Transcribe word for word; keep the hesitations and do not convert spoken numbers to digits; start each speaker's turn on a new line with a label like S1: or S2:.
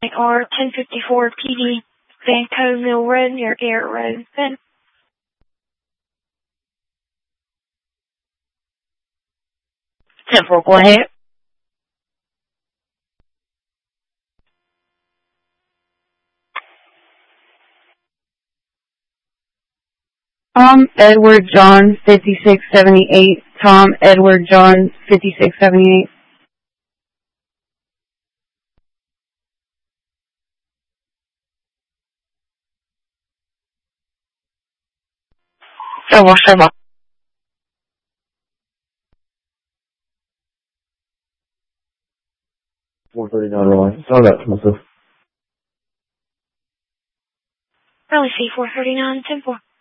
S1: R ten fifty-four P D, Vanco Mill Road near Garrett Road. Ben.
S2: ten four, go ahead.
S3: Tom Edward John fifty-six seventy-eight. Tom Edward John fifty-six seventy-eight.
S2: Servo, servo.
S4: four thirty-nine, Raleigh. Sorry about myself.
S1: Raleigh C four thirty-nine, ten four.